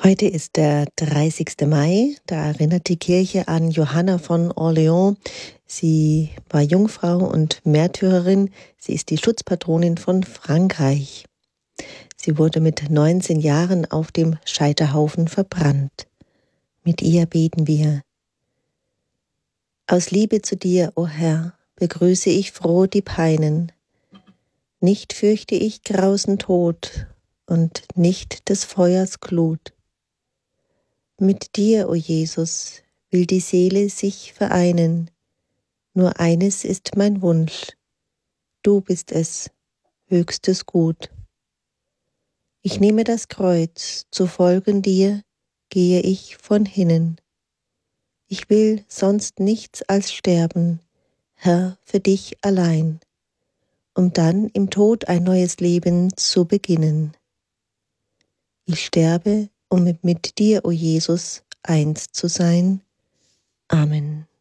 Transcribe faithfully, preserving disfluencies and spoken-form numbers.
Heute ist der dreißigste Mai, da erinnert die Kirche an Johanna von Orleans. Sie war Jungfrau und Märtyrerin, sie ist die Schutzpatronin von Frankreich. Sie wurde mit neunzehn Jahren auf dem Scheiterhaufen verbrannt. Mit ihr beten wir. Aus Liebe zu dir, o Herr, begrüße ich froh die Peinen. Nicht fürchte ich grausen Tod und nicht des Feuers Glut. Mit dir, o Jesus, will die Seele sich vereinen. Nur eines ist mein Wunsch. Du bist es, höchstes Gut. Ich nehme das Kreuz, zu folgen dir, gehe ich von hinnen. Ich will sonst nichts als sterben, Herr, für dich allein, um dann im Tod ein neues Leben zu beginnen. Ich sterbe, um mit dir, o Jesus, eins zu sein. Amen.